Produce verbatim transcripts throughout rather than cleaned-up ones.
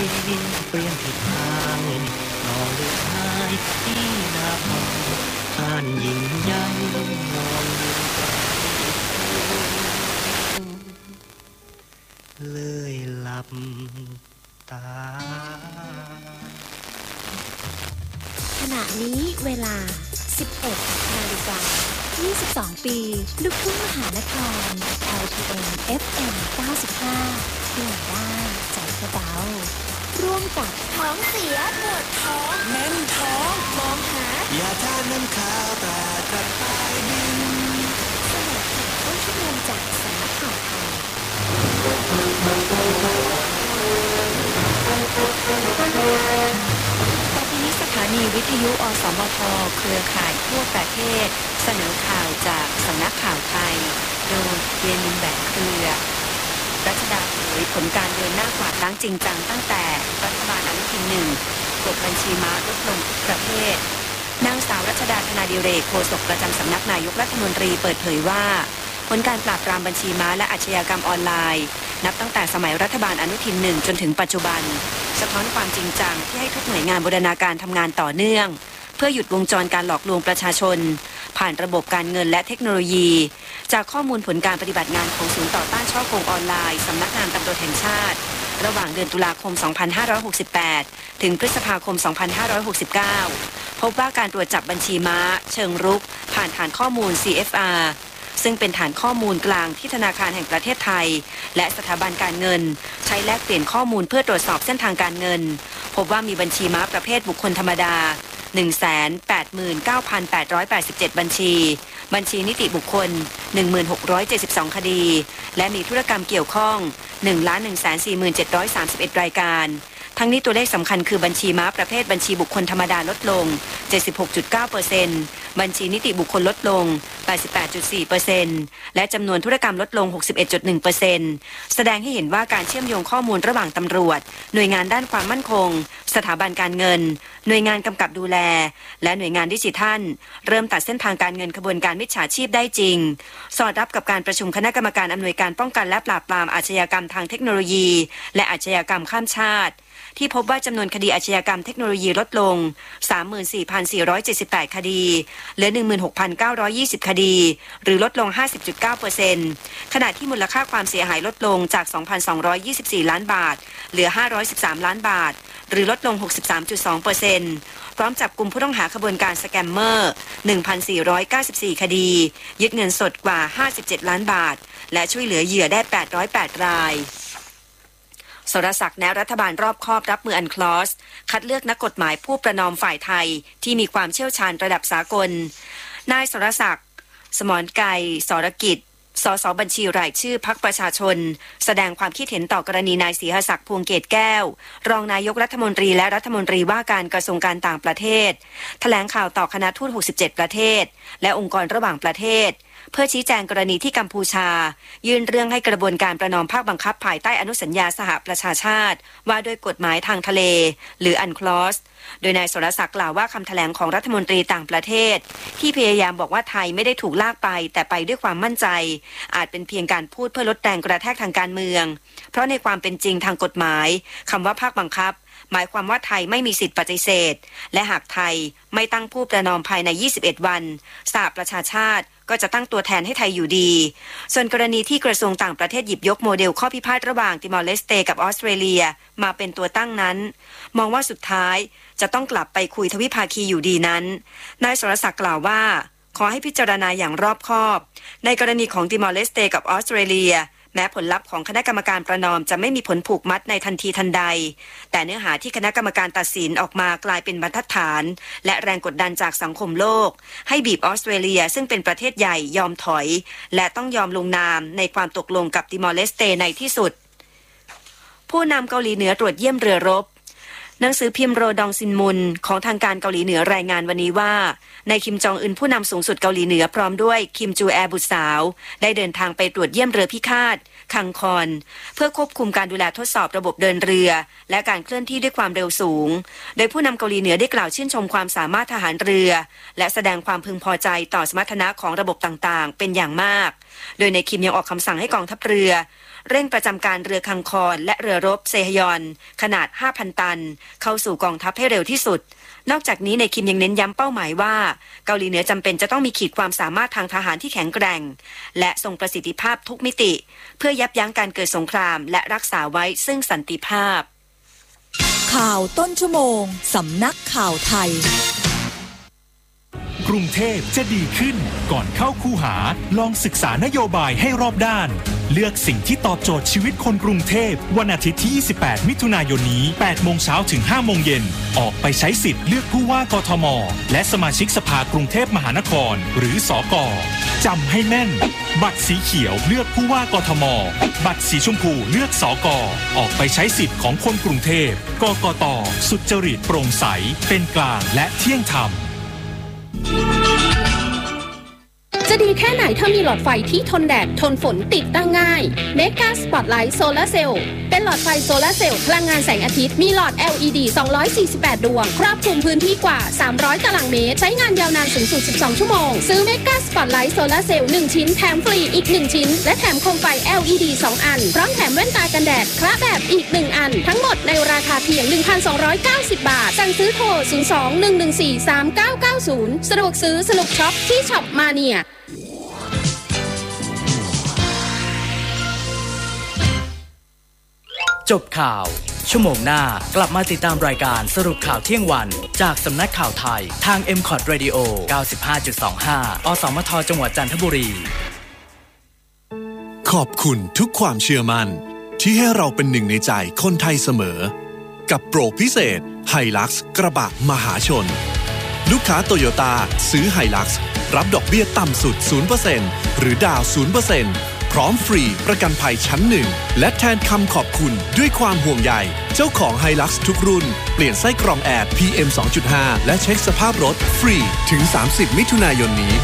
เปลี่ยนทิศทางนองเลือดหายที่นาพังท่านยิ่งใหญ่นองเลยหลับตาขณะนี้เวลา สิบเอ็ดนาฬิกายี่สิบสอง ปีลูกทุ่งมหานคร แอล ที เอ็ม เอฟ เอ็ม เก้าสิบห้า เที่ยวได้ใจกระเดาร่วมกับท้องเสียปวดท้องแน่นท้องมองหายาทาน้ำขาวตากระต่ายบินเสนอข่าวต้นชั่วโมงจากสำนักข่าวไทยต่อไปนี้สถานีวิทยุอสมทเครือข่ายทั่วประเทศเสนอข่าวจากสำนักข่าวไทยโดยเยนินแบกเครือรัชดาเผยผลการเดินหน้ากวาดล้างจริงจังตั้งแต่รัฐบาลอนุทินหนึ่งกดบัญชีม้าลดลงทุกประเภทนางสาวรัชดาธนาดิเรกโฆษกประจำสำนักนายกรัฐมนตรีเปิดเผยว่าผลการปราบปรามบัญชีม้าและอาชญากรรมออนไลน์นับตั้งแต่สมัยรัฐบาลอนุทินหนึ่งจนถึงปัจจุบันสะท้อนความจริงจังที่ให้ทุกหน่วยงานบูรณาการทำงานต่อเนื่องเพื่อหยุดวงจรการหลอกลวงประชาชนผ่านระบบการเงินและเทคโนโลยีจากข้อมูลผลการปฏิบัติงานของศูนย์ต่อต้านฉ้อโกงออนไลน์สำนักงานตำรวจแห่งชาติระหว่างเดือนตุลาคม สองพันห้าร้อยหกสิบแปด ถึงพฤษภาคม สองพันห้าร้อยหกสิบเก้า พบว่าการตรวจจับบัญชีม้าเชิงรุกผ่านฐานข้อมูล ซี เอฟ อาร์ ซึ่งเป็นฐานข้อมูลกลางที่ธนาคารแห่งประเทศไทยและสถาบันการเงินใช้แลกเปลี่ยนข้อมูลเพื่อตรวจสอบเส้นทางการเงินพบว่ามีบัญชีม้าประเภทบุคคลธรรมดา หนึ่งแสนแปดหมื่นเก้าพันแปดร้อยแปดสิบเจ็ด บัญชีบัญชีนิติบุคคล หนึ่งพันหกร้อยเจ็ดสิบสอง คดีและมีธุรกรรมเกี่ยวข้อง หนึ่งล้านหนึ่งแสนสี่หมื่นเจ็ดร้อยสามสิบเอ็ด รายการทั้งนี้ตัวเลขสำคัญคือบัญชีม้าประเภทบัญชีบุคคลธรรมดาลดลง เจ็ดสิบหกจุดเก้าเปอร์เซ็นต์ บัญชีนิติบุคคลลดลง แปดสิบแปดจุดสี่เปอร์เซ็นต์ และจำนวนธุรกรรมลดลง หกสิบเอ็ดจุดหนึ่งเปอร์เซ็นต์ แสดงให้เห็นว่าการเชื่อมโยงข้อมูลระหว่างตำรวจหน่วยงานด้านความมั่นคงสถาบันการเงินหน่วยงานกำกับดูแลและหน่วยงานดิจิทัลเริ่มตัดเส้นทางการเงินขบวนการมิจฉาชีพได้จริงสอดรับกับการประชุมคณะกรรมการอำนวยการป้องกันและปราบปรามอาชญากรรมทางเทคโนโลยีและอาชญากรรมข้ามชาติที่พบว่าจำนวนคดีอาชญากรรมเทคโนโลยีลดลง สามหมื่นสี่พันสี่ร้อยเจ็ดสิบแปด คดีเหลือ หนึ่งหมื่นหกพันเก้าร้อยยี่สิบ คดีหรือลดลง ห้าสิบจุดเก้าเปอร์เซ็นต์ ขณะที่มูลค่าความเสียหายลดลงจาก สองพันสองร้อยยี่สิบสี่ ล้านบาทเหลือห้าร้อยสิบสามล้านบาทหรือลดลง หกสิบสามจุดสองเปอร์เซ็นต์ พร้อมจับกลุ่มผู้ต้องหาขบวนการสแกมเมอร์ หนึ่งพันสี่ร้อยเก้าสิบสี่ คดียึดเงินสดกว่าห้าสิบเจ็ดล้านบาทและช่วยเหลือเหยื่อได้แปดร้อยแปดรายสรศักดิ์แนะรัฐบาลรอบคอบรับมืออันคลอสคัดเลือกนักกฎหมายผู้ประนอมฝ่ายไทยที่มีความเชี่ยวชาญระดับสากลนายสรศักดิ์สมรไกรสรกิจสสบัญชีรายชื่อพรรคประชาชนแสดงความคิดเห็นต่อกรณีนายศรีหศักดิ์พวงเกตแก้วรองนายกรัฐมนตรีและรัฐมนตรีว่าการกระทรวงการต่างประเทศแถลงข่าวต่อคณะทูตหกสิบเจ็ดประเทศและองค์กรระหว่างประเทศเพื่อชี้แจงกรณีที่กัมพูชายื่นเรื่องให้กระบวนการประนอมภาคบังคับภายใต้อนุสัญญาสหประชาชาติว่าด้วยกฎหมายทางทะเลหรืออันคลอสโดยนายสรศักดิ์กล่าวว่าคำแถลงของรัฐมนตรีต่างประเทศที่พยายามบอกว่าไทยไม่ได้ถูกลากไปแต่ไปด้วยความมั่นใจอาจเป็นเพียงการพูดเพื่อลดแรงกระแทกทางการเมืองเพราะในความเป็นจริงทางกฎหมายคำว่าภาคบังคับหมายความว่าไทยไม่มีสิทธิปฏิเสธและหากไทยไม่ตั้งผู้ประนอมภายในยี่สิบเอ็ดวันสหประชาชาติก็จะตั้งตัวแทนให้ไทยอยู่ดีส่วนกรณีที่กระทรวงต่างประเทศหยิบยกโมเดลข้อพิพาทระหว่างติมอร์เลสเตกับออสเตรเลียมาเป็นตัวตั้งนั้นมองว่าสุดท้ายจะต้องกลับไปคุยทวิภาคีอยู่ดีนั้นนายสรศักดิ์กล่าวว่าขอให้พิจารณาอย่างรอบคอบในกรณีของติมอร์เลสเตกับออสเตรเลียแม้ผลลัพธ์ของคณะกรรมการประนอมจะไม่มีผลผูกมัดในทันทีทันใดแต่เนื้อหาที่คณะกรรมการตัดสินออกมากลายเป็นบรรทัดฐานและแรงกดดันจากสังคมโลกให้บีบออสเตรเลียซึ่งเป็นประเทศใหญ่ยอมถอยและต้องยอมลงนามในความตกลงกับติมอร์เลสเตในที่สุดผู้นำเกาหลีเหนือตรวจเยี่ยมเรือรบหนังสือพิมพ์โรดองซินมุนของทางการเกาหลีเหนือรายงานวันนี้ว่านายคิมจองอึนผู้นำสูงสุดเกาหลีเหนือพร้อมด้วยคิมจูแอบุตรสาวได้เดินทางไปตรวจเยี่ยมเรือพิฆาตคังคอนเพื่อควบคุมการดูแลทดสอบระบบเดินเรือและการเคลื่อนที่ด้วยความเร็วสูงโดยผู้นำเกาหลีเหนือได้กล่าวชื่นชมความสามารถทหารเรือและแสดงความพึงพอใจต่อสมรรถนะของระบบต่างๆเป็นอย่างมากโดยนายคิมยังออกคำสั่งให้กองทัพเรือเร่งประจำการเรือคังคอนและเรือรบเซฮยอนขนาด ห้าพัน ตันเข้าสู่กองทัพให้เร็วที่สุดนอกจากนี้ในคิมยังเน้นย้ำเป้าหมายว่าเกาหลีเหนือจำเป็นจะต้องมีขีดความสามารถทางทหารที่แข็งแกร่งและทรงประสิทธิภาพทุกมิติเพื่อยับยั้งการเกิดสงครามและรักษาไว้ซึ่งสันติภาพข่าวต้นชั่วโมงสำนักข่าวไทยกรุงเทพจะดีขึ้นก่อนเข้าคูหาลองศึกษานโยบายให้รอบด้านเลือกสิ่งที่ตอบโจทย์ชีวิตคนกรุงเทพวันอาทิตย์ที่ยี่สิบแปดมิถุนายนนี้แปดโมงเช้าถึงห้าโมงเย็นออกไปใช้สิทธิ์เลือกผู้ว่ากทมและสมาชิกสภากรุงเทพมหานครหรือสก.จำให้แม่นบัตรสีเขียวเลือกผู้ว่ากทมบัตรสีชมพูเลือกสก.ออกไปใช้สิทธิ์ของคนกรุงเทพกกต.สุจริตโปร่งใสเป็นกลางและเที่ยงธรรมจะดีแค่ไหนถ้ามีหลอดไฟที่ทนแดดทนฝนติดตั้งง่าย Mega Spotlight Solar Cell เป็นหลอดไฟโซลาร์เซลล์พลังงานแสงอาทิตย์มีหลอด แอล อี ดี สองร้อยสี่สิบแปด ดวงครอบคลุมพื้นที่กว่าสามร้อยตารางเมตรใช้งานยาวนานสูงสุดสิบสองชั่วโมงซื้อ Mega Spotlight Solar Cell หนึ่งชิ้นแถมฟรีอีกหนึ่งชิ้นและแถมโคมไฟ แอล อี ดี สอง อันพร้อมแถมแว่นตากันแดดคละแบบอีกหนึ่งอันทั้งหมดในราคาเพียง หนึ่งพันสองร้อยเก้าสิบ บาทสั่งซื้อโทรศูนย์ สอง หนึ่ง หนึ่ง สี่ สาม เก้า เก้า ศูนย์สะดวกซื้อสนุกช็อปที่ช็อปมาเนียจบข่าวชั่วโมงหน้ากลับมาติดตามรายการสรุปข่าวเที่ยงวันจากสำนักข่าวไทยทาง เอ็ม คอท Radio เก้าสิบห้าจุดสองห้า อสมทจังหวัดจันทบุรีขอบคุณทุกความเชื่อมั่นที่ให้เราเป็นหนึ่งในใจคนไทยเสมอกับโปรพิเศษ Hilux กระบะมหาชนลูกค้าโตโยต้าซื้อ Hilux รับดอกเบี้ยต่ำสุด ศูนย์เปอร์เซ็นต์ หรือดาว ศูนย์เปอร์เซ็นต์พร้อมฟรีประกันภัยชั้นหนึ่งและแทนคำขอบคุณด้วยความห่วงใยเจ้าของ Hilux ทุกรุ่นเปลี่ยนไส้กรองแอร์ พี เอ็ม สองจุดห้า และเช็คสภาพรถฟรีถึงสามสิบมิถุนายนนี้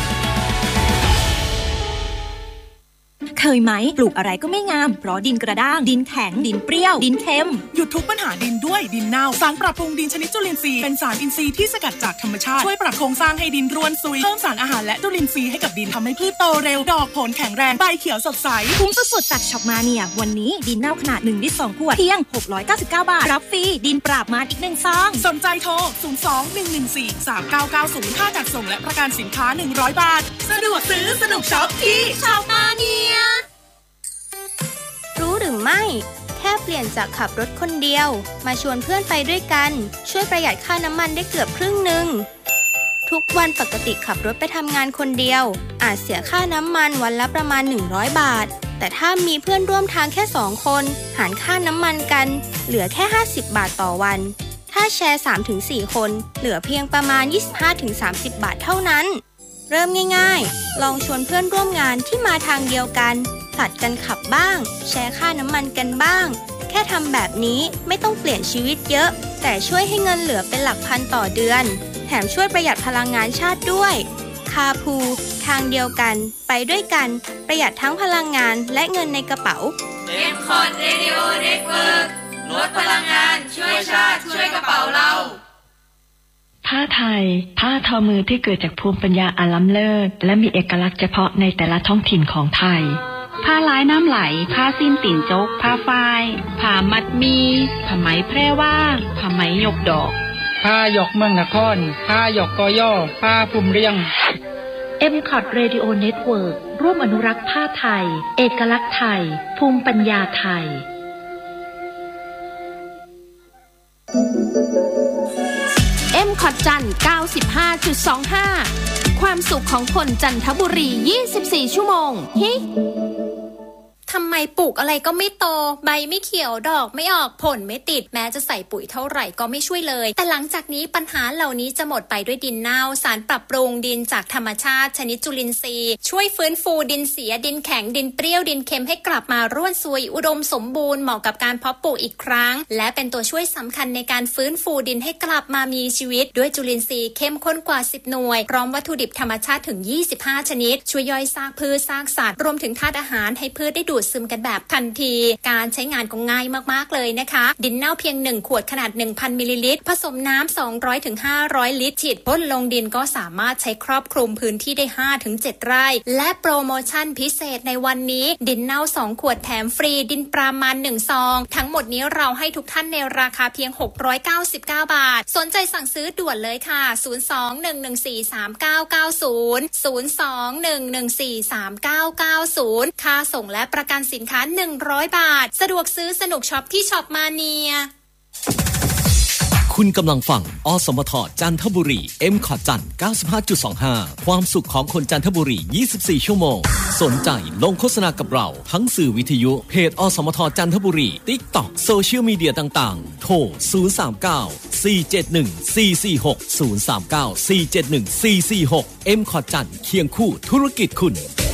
เคยไหมปลูกอะไรก็ไม่งามเพราะดินกระด้างดินแข็งดินเปรี้ยวดินเค็มหยุดทุกปัญหาดินด้วยดินเน่าสารปรับปรุงดินชนิดจุลินทรีย์เป็นสารอินทรีย์ที่สกัดจากธรรมชาติช่วยปรับโครงสร้างให้ดินร่วนซุยเพิ่มสารอาหารและจุลินทรีย์ให้กับดินทำให้พืชโตเร็วดอกผลแข็งแรงใบเขียวสดใสคุ้มสุดๆจากช็อปมาเนียวันนี้ดินเน่าขนาดหนึ่งลิตรสองขวดเพียงหกร้อยเก้าสิบเก้าบาทรับฟรีดินปราบมารอีกหนึ่งซองสนใจโทรศูนย์ สอง หนึ่ง หนึ่ง สี่ สาม เก้า เก้า ศูนย์ค่าจัดส่งและประกันสินค้าหนึ่งร้อยบาทสะดวกซื้อสนุกช็อปที่ช็อปมาเนียรู้หรือไม่แค่เปลี่ยนจากขับรถคนเดียวมาชวนเพื่อนไปด้วยกันช่วยประหยัดค่าน้ำมันได้เกือบครึ่งหนึ่งทุกวันปกติขับรถไปทำงานคนเดียวอาจเสียค่าน้ำมันวันละประมาณหนึ่งร้อยบาทแต่ถ้ามีเพื่อนร่วมทางแค่สองคนหารค่าน้ำมันกันเหลือแค่ห้าสิบบาทต่อวันถ้าแชร์ สามถึงสี่ คนเหลือเพียงประมาณ ยี่สิบห้าถึงสามสิบ บาทเท่านั้นเริ่มง่ายๆลองชวนเพื่อนร่วมงานที่มาทางเดียวกันผลัดกันขับบ้างแชร์ค่าน้ำมันกันบ้างแค่ทำแบบนี้ไม่ต้องเปลี่ยนชีวิตเยอะแต่ช่วยให้เงินเหลือเป็นหลักพันต่อเดือนแถมช่วยประหยัดพลังงานชาติด้วยคาพูทางเดียวกันไปด้วยกันประหยัดทั้งพลังงานและเงินในกระเป๋าเอ็ม คอท Radio Network ลดพลังงานช่วยชาติช่วยกระเป๋าเราผ้าไทยผ้าทอมือที่เกิดจากภูมิปัญญาอันล้ำเลิศและมีเอกลักษณ์เฉพาะในแต่ละท้องถิ่นของไทยผ้าลายน้ำไหลผ้าสิ้นติ่นจกผ้าฝ้ายผ้ามัดมีผ้าไหมแพร่ว่าผ้าไหมหยกดอกผ้าหยกเมืองนครผ้าหยกกอย่อผ้าภูมิเรียงเอ็ม คอท Radio Network ร่วมอนุรักษ์ผ้าไทยเอกลักษณ์ไทยภูมิปัญญาไทยเอ็ม คอท จันทร์ เก้าสิบห้าจุดสองห้า ความสุขของคนจันทบุรียี่สิบสี่ชั่วโมงฮิทำไมปลูกอะไรก็ไม่โตใบไม่เขียวดอกไม่ออกผลไม่ติดแม้จะใส่ปุ๋ยเท่าไหร่ก็ไม่ช่วยเลยแต่หลังจากนี้ปัญหาเหล่านี้จะหมดไปด้วยดินเน่าสารปรับปรุงดินจากธรรมชาติชนิดจุลินทรีย์ช่วยฟื้นฟูดินเสียดินแข็งดินเปรี้ยวดินเค็มให้กลับมาร่วนซุยอุดมสมบูรณ์เหมาะกับการเพาะปลูกอีกครั้งและเป็นตัวช่วยสำคัญในการฟื้นฟูดินให้กลับมามีชีวิตด้วยจุลินทรีย์เข้มข้นกว่าสิบหน่วยพร้อมวัตถุดิบธรรมชาติถึงยี่สิบห้าชนิดช่วยย่อยซากพืชซากสัตว์รวมถึงธาตุอาหารให้พืชได้ดูดดซึมกันแบบทันทีการใช้งานก็ง่ายมากๆเลยนะคะดินเน่าเพียงหนึ่งขวดขนาด หนึ่งพัน มิลลิลิตรผสมน้ำ สองร้อยถึงห้าร้อย ลิตรฉีดพ่นลงดินก็สามารถใช้ครอบคลุมพื้นที่ได้ ห้าถึงเจ็ด ไร่และโปรโมชั่นพิเศษในวันนี้ดินเน่าสองขวดแถมฟรีดินปรามันหนึ่งซองทั้งหมดนี้เราให้ทุกท่านในราคาเพียงหกร้อยเก้าสิบเก้าบาทสนใจสั่งซื้อด่วนเลยค่ะศูนย์ สอง หนึ่ง หนึ่ง สี่ สาม เก้า เก้า ศูนย์ ศูนย์ สอง หนึ่ง หนึ่ง สี่ สาม เก้า เก้า ศูนย์ค่าส่งและประกันสินค้าหนึ่งร้อยบาทสะดวกซื้อสนุกช็อปที่ช็อปมาเนียคุณกำลังฟังอสมทจันทบุรี M คอจัน เก้าสิบห้าจุดสองห้า ความสุขของคนจันทบุรียี่สิบสี่ชั่วโมงสนใจลงโฆษณากับเราทั้งสื่อวิทยุเพจอสมทจันทบุรี TikTok โซเชียลมีเดียต่างๆโทรศูนย์ สาม เก้า สี่ เจ็ด หนึ่ง สี่ สี่ หก ศูนย์ สาม เก้า สี่ เจ็ด หนึ่ง สี่ สี่ หก M คอจันเคียงคู่ธุรกิจคุณ